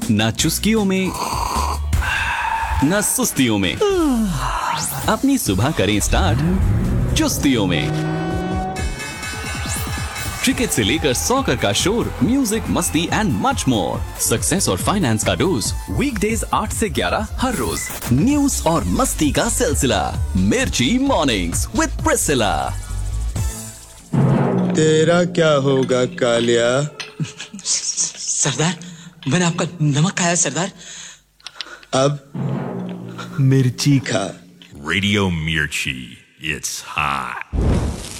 ना चुस्कियों में, ना सुस्तियों में। अपनी सुबह करें स्टार्ट चुस्तियों में। क्रिकेट से लेकर सॉकर का शोर, म्यूजिक, मस्ती एंड मच मोर। सक्सेस और फाइनेंस का डोज वीकडेज 8 से 11 हर रोज। न्यूज और मस्ती का सिलसिला मिर्ची मॉर्निंग्स विद प्रिसिला। तेरा क्या होगा कालिया? सरदार, मैंने आपका नमक खाया सरदार। अब मिर्ची खा। Radio Mirchi, it's hot.